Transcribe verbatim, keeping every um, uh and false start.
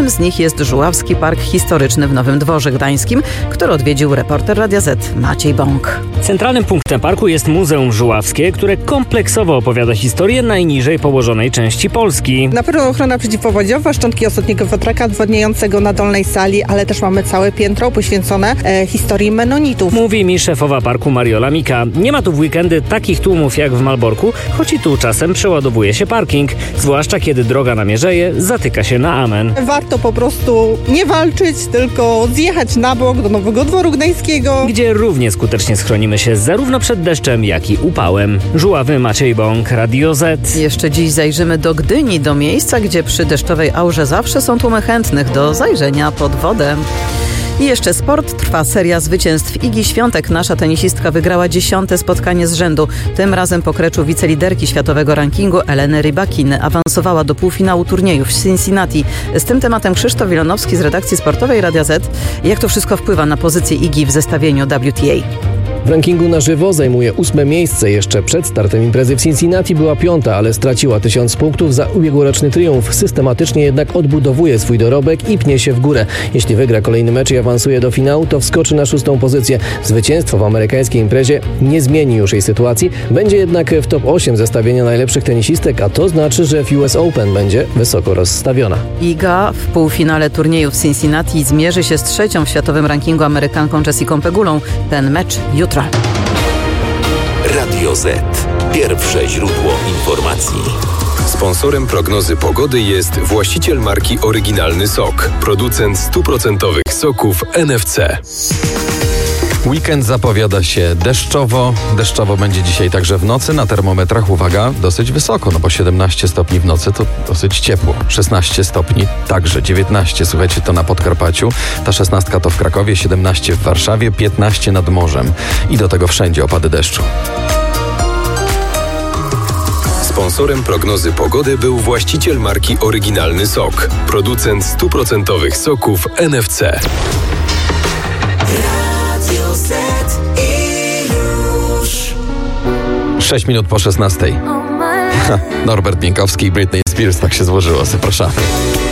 Jednym z nich jest Żuławski Park Historyczny w Nowym Dworze Gdańskim, który odwiedził reporter Radia Z Maciej Bąk. Centralnym punktem parku jest Muzeum Żuławskie, które kompleksowo opowiada historię najniżej położonej części Polski. Na pewno ochrona przeciwpowodziowa, szczątki ostatniego wiatraka odwodniającego na dolnej sali, ale też mamy całe piętro poświęcone e, historii Menonitów. Mówi mi szefowa parku Mariola Mika. Nie ma tu w weekendy takich tłumów jak w Malborku, choć i tu czasem przeładowuje się parking, zwłaszcza kiedy droga na Mierzeję zatyka się na amen. Warto po prostu nie walczyć, tylko zjechać na bok do Nowego Dworu Gdańskiego, gdzie równie skutecznie schronimy się zarówno przed deszczem, jak i upałem. Żuławy, Maciej Bąk, Radio Z. Jeszcze dziś zajrzymy do Gdyni, do miejsca, gdzie przy deszczowej aurze zawsze są tłumy chętnych do zajrzenia pod wodę. I jeszcze sport. Trwa seria zwycięstw Igi Świątek. Nasza tenisistka wygrała dziesiąte spotkanie z rzędu. Tym razem po kreczu wiceliderki światowego rankingu Eleny Rybakin awansowała do półfinału turnieju w Cincinnati. Z tym tematem Krzysztof Wilanowski z redakcji sportowej Radia Z. Jak to wszystko wpływa na pozycję Igi w zestawieniu W T A? W rankingu na żywo zajmuje ósme miejsce. Jeszcze przed startem imprezy w Cincinnati była piąta, ale straciła tysiąc punktów za ubiegłoroczny triumf. Systematycznie jednak odbudowuje swój dorobek i pnie się w górę. Jeśli wygra kolejny mecz i awansuje do finału, to wskoczy na szóstą pozycję. Zwycięstwo w amerykańskiej imprezie nie zmieni już jej sytuacji. Będzie jednak w top osiem zestawienia najlepszych tenisistek, a to znaczy, że w U S Open będzie wysoko rozstawiona. Iga w półfinale turnieju w Cincinnati zmierzy się z trzecią w światowym rankingu Amerykanką Jessicą Pegulą. Ten mecz jutro. Radio Z. Pierwsze źródło informacji. Sponsorem prognozy pogody jest właściciel marki Oryginalny Sok, producent stuprocentowych soków N F C. Weekend zapowiada się deszczowo. Deszczowo będzie dzisiaj także w nocy. Na termometrach, uwaga, dosyć wysoko, no bo siedemnaście stopni w nocy to dosyć ciepło. szesnaście stopni, także dziewiętnaście, słuchajcie, to na Podkarpaciu. Ta szesnastka to w Krakowie, siedemnaście w Warszawie, piętnaście nad morzem. I do tego wszędzie opady deszczu. Sponsorem prognozy pogody był właściciel marki Oryginalny Sok, producent stuprocentowych soków N F C. sześć minut po szesnastej. Norbert Bieńkowski i Britney Spears, tak się złożyło. Zapraszamy.